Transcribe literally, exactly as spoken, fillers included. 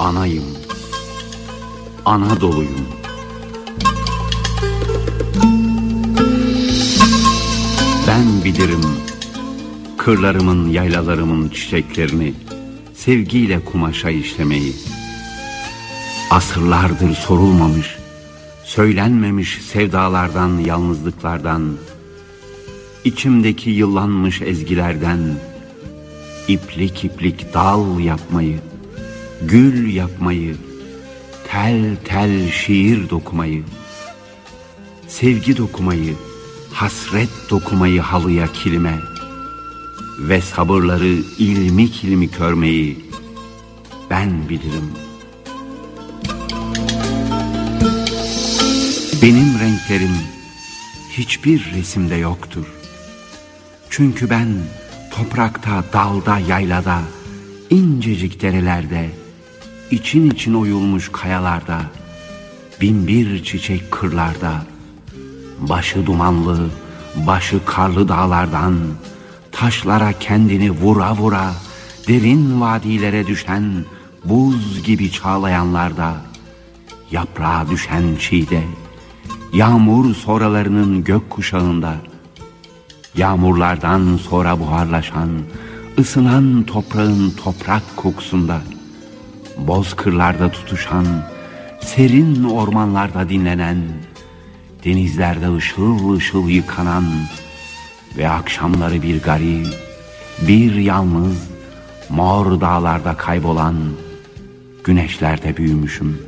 anayım, Anadolu'yum. Ben bilirim kırlarımın, yaylalarımın çiçeklerini, sevgiyle kumaşa işlemeyi. Asırlardır sorulmamış, söylenmemiş sevdalardan, yalnızlıklardan, içimdeki yıllanmış ezgilerden, iplik iplik dal yapmayı, gül yapmayı, tel tel şiir dokumayı, sevgi dokumayı, hasret dokumayı halıya, kilime ve sabırları ilmik ilmik örmeyi ben bilirim. Benim renklerim hiçbir resimde yoktur. Çünkü ben toprakta, dalda, yaylada, incecik derelerde, için için oyulmuş kayalarda, binbir çiçek kırlarda, başı dumanlı, başı karlı dağlardan, taşlara kendini vura vura, derin vadilere düşen buz gibi çağlayanlarda, yaprağa düşen çiğde, yağmur sonralarının gök kuşağında, yağmurlardan sonra buharlaşan, ısınan toprağın toprak kokusunda, bozkırlarda tutuşan, serin ormanlarda dinlenen, denizlerde ışıl ışıl yıkanan ve akşamları bir garip, bir yalnız, mor dağlarda kaybolan güneşlerde büyümüşüm.